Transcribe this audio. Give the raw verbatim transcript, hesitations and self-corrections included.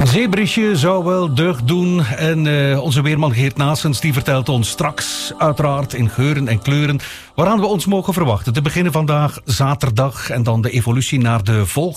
Zeebrisje zou wel deugd doen. En uh, onze weerman Geert Naessens die vertelt ons straks uiteraard in geuren en kleuren waaraan we ons mogen verwachten. Te beginnen vandaag zaterdag en dan de evolutie naar de volgende.